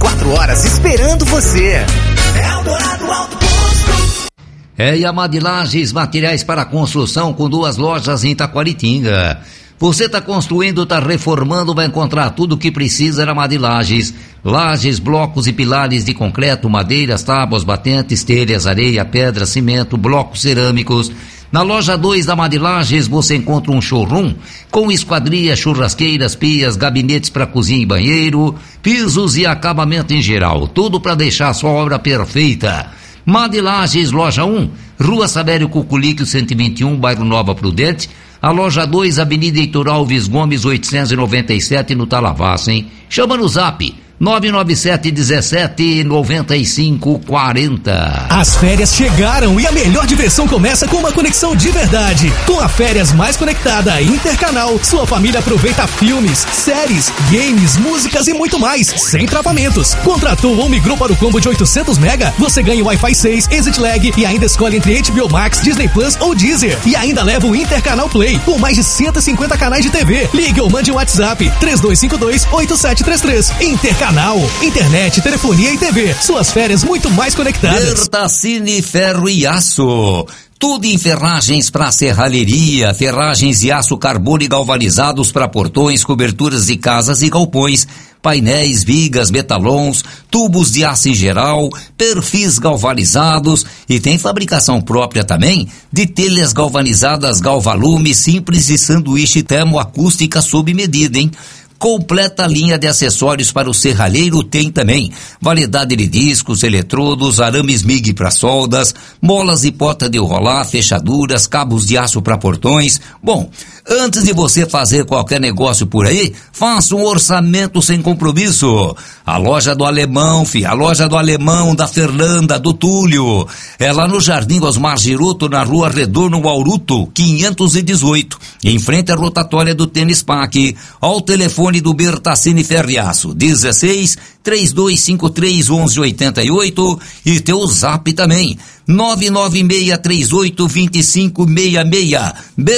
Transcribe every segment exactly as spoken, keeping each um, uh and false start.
quatro horas esperando você. Eldorado Auto Posto. É Yamadi Lages, materiais para construção com duas lojas em Taquaritinga. Você está construindo, está reformando, vai encontrar tudo o que precisa na Yamadi Lages. Lajes, blocos e pilares de concreto, madeiras, tábuas, batentes, telhas, areia, pedra, cimento, blocos cerâmicos. Na loja dois da Yamadi Lages você encontra um showroom com esquadrias, churrasqueiras, pias, gabinetes para cozinha e banheiro, pisos e acabamento em geral. Tudo para deixar a sua obra perfeita. Yamadi Lages, loja um, Rua Sabério Cuculique, cento e vinte e um, bairro Nova Prudente. A loja dois, Avenida Heitor Alves Gomes, oitocentos e noventa e sete, no Talavassa, hein? Chama no zap nove nove sete dezessete noventa e cinco quarenta. As férias chegaram e a melhor diversão começa com uma conexão de verdade. Com a Férias Mais Conectada Intercanal, sua família aproveita filmes, séries, games, músicas e muito mais, sem travamentos. Contratou ou migrou para o combo de oitocentos mega, você ganha o Wi-Fi seis, Exit Lag e ainda escolhe entre H B O Max, Disney Plus ou Deezer. E ainda leva o Intercanal Play, com mais de cento e cinquenta canais de T V. Ligue ou mande um WhatsApp três dois cinco dois oito sete três três. Intercanal. Canal, internet, telefonia e T V. Suas férias muito mais conectadas. Bertacini Ferro e Aço. Tudo em ferragens para serralheria, ferragens e aço carbono e galvanizados para portões, coberturas de casas e galpões, painéis, vigas, metalons, tubos de aço em geral, perfis galvanizados e tem fabricação própria também de telhas galvanizadas Galvalume, simples e sanduíche termoacústica sob medida, hein? Completa linha de acessórios para o serralheiro tem também. Variedade de discos, eletrodos, arames M I G para soldas, molas e porta de rolar, fechaduras, cabos de aço para portões. Bom, antes de você fazer qualquer negócio por aí, faça um orçamento sem compromisso. A loja do Alemão, fi, a loja do Alemão, da Fernanda, do Túlio. É lá no Jardim Osmar Giroto, na Rua Redondo Auruto, quinhentos e dezoito. Em frente à rotatória do Tênis Parque. Ao telefone do Bertacini Ferriaço, dezesseis, três dois cinco três, onze oitenta e oito, e teu zap também, nove nove seis três oito dois cinco seis seis.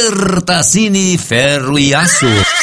Bertacini Ferro e Aço.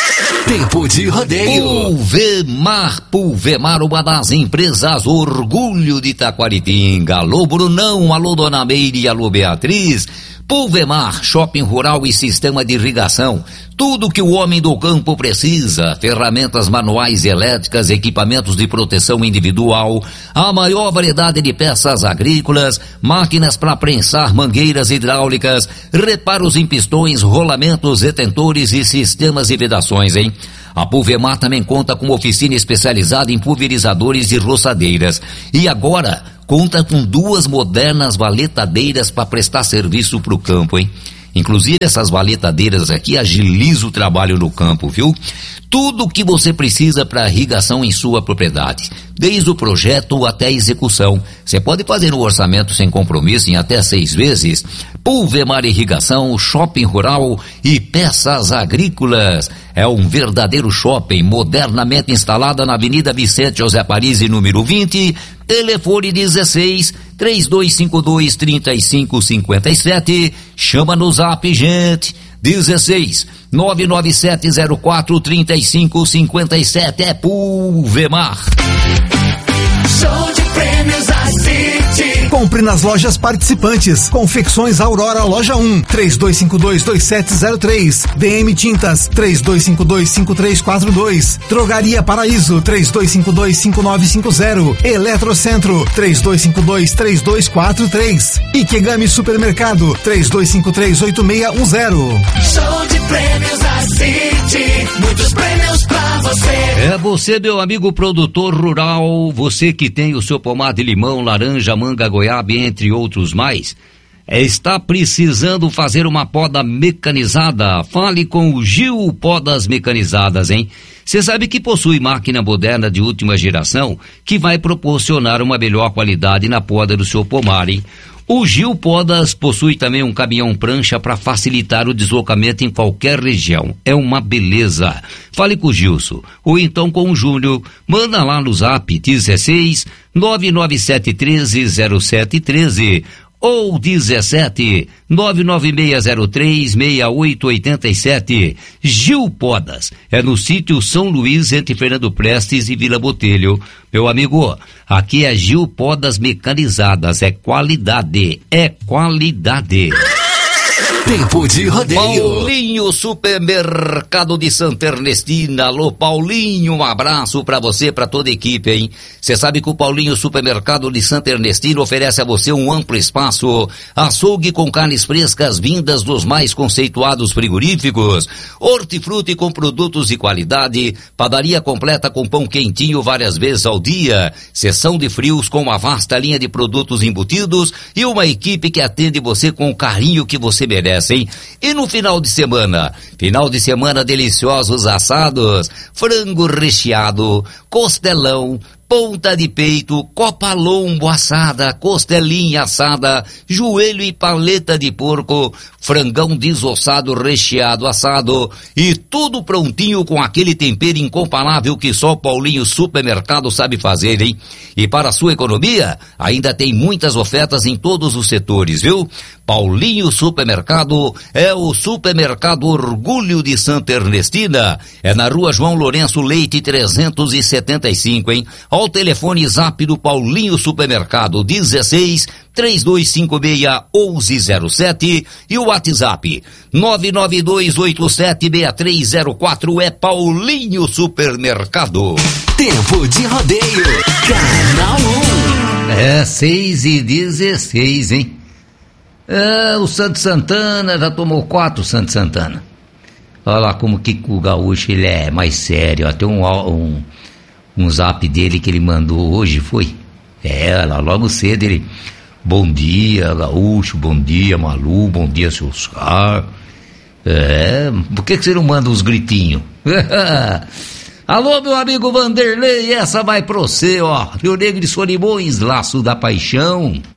Tempo de rodeio. Pulvemar, Pulvemar, uma das empresas orgulho de Taquaritinga. Alô Brunão, alô Dona Meire e alô Beatriz. Pulvemar, shopping rural e sistema de irrigação. Tudo que o homem do campo precisa. Ferramentas manuais e elétricas, equipamentos de proteção individual, a maior variedade de peças agrícolas, máquinas para prensar mangueiras hidráulicas, reparos em pistões, rolamentos, retentores e sistemas de vedações, hein? A Pulvemar também conta com oficina especializada em pulverizadores e roçadeiras. E agora conta com duas modernas valetadeiras para prestar serviço para o campo, hein? Inclusive essas valetadeiras aqui agilizam o trabalho no campo, viu? Tudo o que você precisa para irrigação em sua propriedade, desde o projeto até a execução. Você pode fazer um orçamento sem compromisso em até seis vezes. Pulvemar Irrigação, shopping rural e peças agrícolas. É um verdadeiro shopping modernamente instalado na Avenida Vicente José Parisi, número vinte. Telefone dezesseis, três dois cinco dois, três cinco cinco sete. Chama no zap, gente. dezesseis, nove nove sete zero quatro, três cinco cinco sete. É Pulvemar. Show de prêmios a City. Compre nas lojas participantes. Confecções Aurora, loja um, três dois cinco dois, dois sete zero três. D M Tintas, três dois cinco dois, cinco três quatro dois. Drogaria Paraíso, três dois cinco dois, cinco nove cinco zero. Eletrocentro, três dois cinco dois, três dois quatro três. Ikegami Supermercado, três dois cinco três, oito seis um zero. Show de prêmios a City. Muitos prêmios pra você. É você, meu amigo produtor rural, você que tem o seu pomar de limão, laranja, manga, goiaba, entre outros mais, é, está precisando fazer uma poda mecanizada? Fale com o Gil Podas Mecanizadas, hein? Você sabe que possui máquina moderna de última geração que vai proporcionar uma melhor qualidade na poda do seu pomar, hein? O Gil Podas possui também um caminhão prancha para facilitar o deslocamento em qualquer região. É uma beleza. Fale com o Gilson, ou então com o Júnior. Manda lá no zap dezesseis, nove nove sete um três, zero sete um três. ou dezessete nove nove seis zero três seis oito oito sete. Gil Podas, é no sítio São Luís, entre Fernando Prestes e Vila Botelho. Meu amigo, aqui é Gil Podas Mecanizadas, é qualidade, é qualidade. Tempo de rodeio. Paulinho Supermercado de Santa Ernestina. Alô, Paulinho, um abraço pra você, pra toda a equipe, hein? Você sabe que o Paulinho Supermercado de Santa Ernestina oferece a você um amplo espaço, açougue com carnes frescas vindas dos mais conceituados frigoríficos, hortifruti com produtos de qualidade, padaria completa com pão quentinho várias vezes ao dia, seção de frios com uma vasta linha de produtos embutidos e uma equipe que atende você com o carinho que você merece. Hein? E no final de semana, final de semana deliciosos assados, frango recheado, costelão, ponta de peito, copa lombo assada, costelinha assada, joelho e paleta de porco, frangão desossado, recheado, assado e tudo prontinho com aquele tempero incomparável que só Paulinho Supermercado sabe fazer, hein? E para a sua economia, ainda tem muitas ofertas em todos os setores, viu? Paulinho Supermercado é o Supermercado Orgulho de Santa Ernestina, é na Rua João Lourenço Leite trezentos e setenta e cinco, hein? Ao telefone zap do Paulinho Supermercado, dezesseis, três dois cinco seis, onze zero sete e o WhatsApp nove nove dois oito sete seis três zero quatro, é Paulinho Supermercado. Tempo de rodeio, Canal um. É, seis e dezesseis, hein? É, o Santo Santana já tomou quatro, Santo Santana. Olha lá como que o gaúcho ele é mais sério, ó, tem um... um um zap dele que ele mandou hoje, foi? É, lá logo cedo ele, bom dia gaúcho, bom dia Malu, bom dia seu Oscar. É, por que que você não manda uns gritinhos? Alô meu amigo Vanderlei, essa vai pra você, ó, Rio Negro de Solimões, Laço da Paixão.